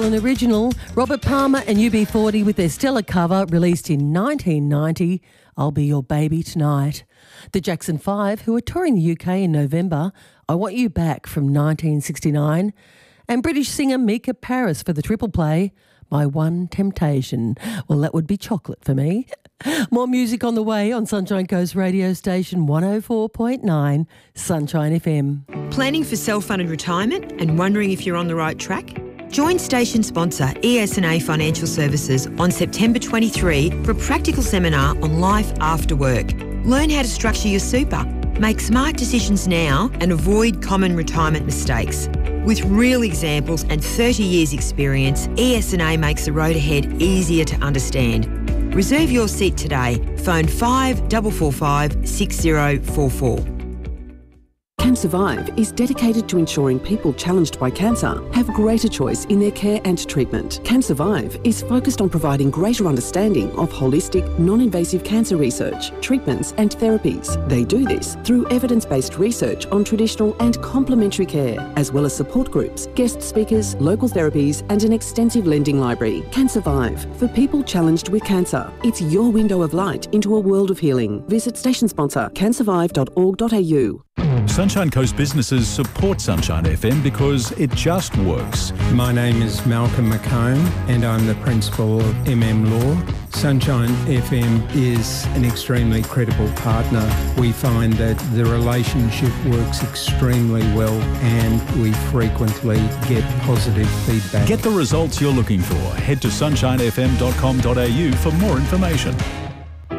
An original, Robert Palmer and UB40 with their stellar cover released in 1990, I'll Be Your Baby Tonight. The Jackson 5, who are touring the UK in November, I Want You Back from 1969. And British singer Mika Paris for the triple play, My One Temptation. Well, that would be chocolate for me. More music on the way on Sunshine Coast radio station 104.9 Sunshine FM. Planning for self-funded retirement and wondering if you're on the right track? Join station sponsor ES&A Financial Services on September 23 for a practical seminar on life after work. Learn how to structure your super, make smart decisions now and avoid common retirement mistakes. With real examples and 30 years experience, ES&A makes the road ahead easier to understand. Reserve your seat today. Phone 5445 6044. CanSurvive is dedicated to ensuring people challenged by cancer have greater choice in their care and treatment. CanSurvive is focused on providing greater understanding of holistic, non-invasive cancer research, treatments and therapies. They do this through evidence-based research on traditional and complementary care, as well as support groups, guest speakers, local therapies and an extensive lending library. CanSurvive, for people challenged with cancer. It's your window of light into a world of healing. Visit station sponsor cansurvive.org.au. Sunshine Coast businesses support Sunshine FM because it just works. My name is Malcolm McComb and I'm the principal of Law. Sunshine FM is an extremely credible partner. We find that the relationship works extremely well and we frequently get positive feedback. Get the results you're looking for. Head to sunshinefm.com.au for more information.